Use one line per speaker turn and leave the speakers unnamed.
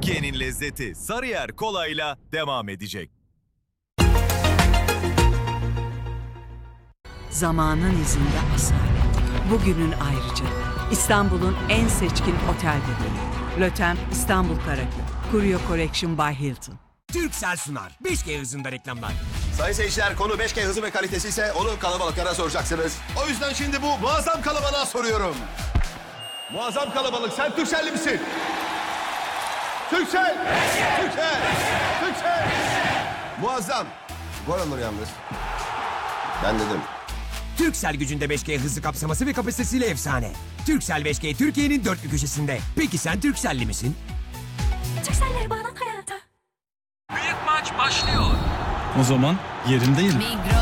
Türkiye'nin lezzeti Sarıyer Kolay'la devam edecek.
Zamanın izinde asalet. Bugünün ayrıca İstanbul'un en seçkin otel bebeği. Lotem İstanbul Karaköy. Curio Collection by Hilton.
Turkcell sunar. 5G hızında reklamlar.
Sayın seyirciler, konu 5G hızı ve kalitesi ise onu kalabalıklara soracaksınız. O yüzden şimdi bu muazzam kalabalığa soruyorum. Muazzam kalabalık, sen Turkcell'li misin? Turkcell! Turkcell! Turkcell! Muazzam. Gol olur yalnız. Ben dedim.
Turkcell gücünde 5G hızı kapsaması ve kapasitesiyle efsane. Turkcell 5G Türkiye'nin dört bir köşesinde. Peki sen Turkcell'li misin?
Turkcell'leri bağlan hayata.
Büyük maç başlıyor.
O zaman yerindeyim.
Migros.